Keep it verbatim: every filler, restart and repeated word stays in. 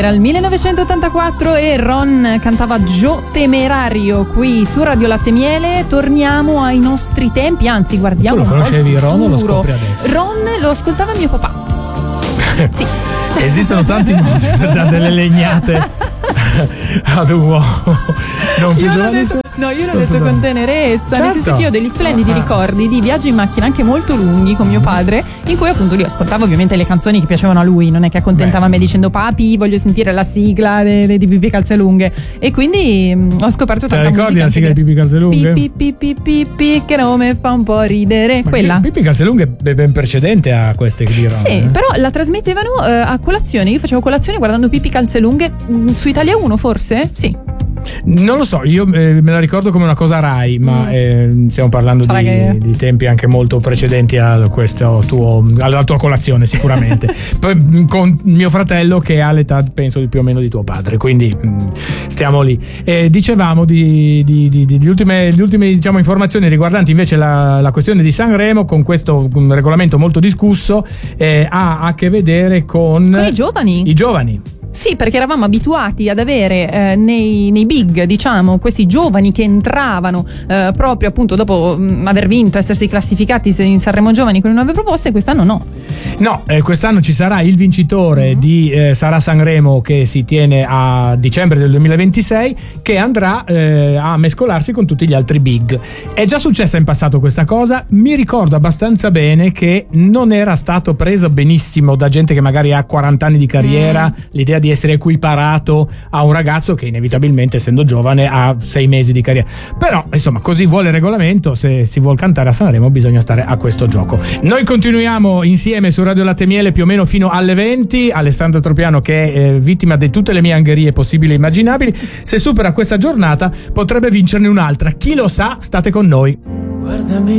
Era il millenovecentottantaquattro e Ron cantava Gio Temerario qui su Radio Latte Miele. Torniamo ai nostri tempi, anzi guardiamo tu lo un po' il conoscevi Ron o lo futuro. scopri adesso? Ron lo ascoltava mio papà. Sì. Esistono tanti modi per dare delle legnate ad un uomo non più giovanissimo. No, io l'ho detto con tenerezza, certo. Nel senso che io ho degli splendidi ricordi di viaggi in macchina anche molto lunghi con mio padre, in cui appunto lui ascoltava ovviamente le canzoni che piacevano a lui, non è che accontentava Beh, me dicendo papi voglio sentire la sigla di Pippi Calzelunghe, e quindi mh, ho scoperto tanta musica. Ti ricordi la sigla di Pippi Calzelunghe? Pippi Pippi Pippi che nome fa un po' ridere. Ma quella Pippi Calzelunghe è ben precedente a queste che dirò. Sì, eh. però la trasmettevano uh, a colazione. Io facevo colazione guardando Pippi Calzelunghe mh, su Italia uno forse? Sì. Non lo so, io eh, me la ricordo come una cosa Rai, ma mm. eh, stiamo parlando di, che... di tempi anche molto precedenti a questo tuo, alla tua colazione sicuramente. Poi, con mio fratello che ha l'età penso di più o meno di tuo padre, quindi mh, stiamo lì. Eh, dicevamo di, di, di, di, di ultime, le ultime diciamo, informazioni riguardanti invece la, la questione di Sanremo, con questo un regolamento molto discusso, eh, ha a che vedere con, con i giovani. I giovani. Sì, perché eravamo abituati ad avere eh, nei, nei big, diciamo, questi giovani che entravano eh, proprio appunto dopo mh, aver vinto, essersi classificati in Sanremo Giovani con le nuove proposte. Quest'anno no. No, eh, quest'anno ci sarà il vincitore mm-hmm. di eh, Sarà Sanremo, che si tiene a dicembre del duemilaventisei, che andrà eh, a mescolarsi con tutti gli altri big. È già successa in passato questa cosa, mi ricordo abbastanza bene che non era stato preso benissimo da gente che magari ha quaranta anni di carriera, mm. l'idea di essere equiparato a un ragazzo che inevitabilmente, essendo giovane, ha sei mesi di carriera. Però insomma, così vuole il regolamento, se si vuol cantare a Sanremo bisogna stare a questo gioco. Noi continuiamo insieme su Radio Latte Miele più o meno fino alle venti. Alessandro Tropiano, che è eh, vittima di tutte le mie angherie possibili e immaginabili, se supera questa giornata potrebbe vincerne un'altra, chi lo sa. State con noi. Guardami